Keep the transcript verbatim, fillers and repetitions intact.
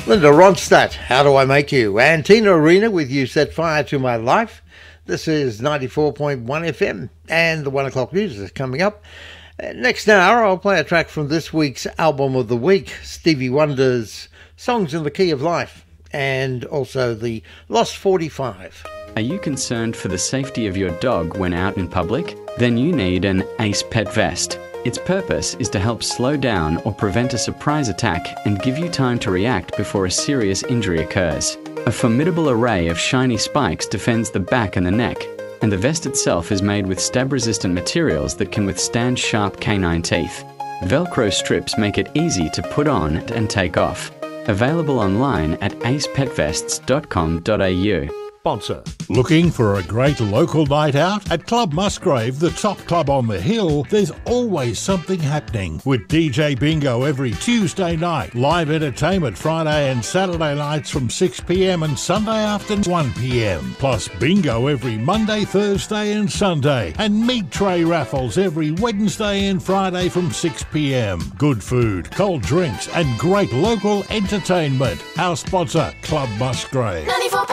Linda Ronstadt, How Do I Make You? And Tina Arena with You Set Fire to My Life. This is ninety-four point one F M, and the one o'clock news is coming up. Uh, next hour, I'll play a track from this week's Album of the Week, Stevie Wonder's Songs in the Key of Life, and also the Lost forty-five. Are you concerned for the safety of your dog when out in public? Then you need an Ace Pet Vest. Its purpose is to help slow down or prevent a surprise attack and give you time to react before a serious injury occurs. A formidable array of shiny spikes defends the back and the neck, and the vest itself is made with stab-resistant materials that can withstand sharp canine teeth. Velcro strips make it easy to put on and take off. Available online at ace pet vests dot com dot a u. Sponsor. Looking for a great local night out? At Club Musgrave, the top club on the hill, there's always something happening. With D J Bingo every Tuesday night, live entertainment Friday and Saturday nights from six p m and Sunday afternoon one p m. Plus bingo every Monday, Thursday and Sunday. And meat tray raffles every Wednesday and Friday from six p m. Good food, cold drinks and great local entertainment. Our sponsor, Club Musgrave. ninety-four